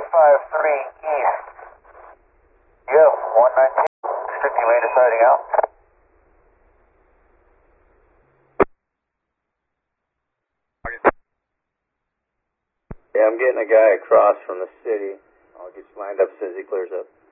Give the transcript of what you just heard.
East. You have 119. Restricting lane deciding out. Yeah, I'm getting a guy across from the city. I'll get you lined up as soon as he clears up.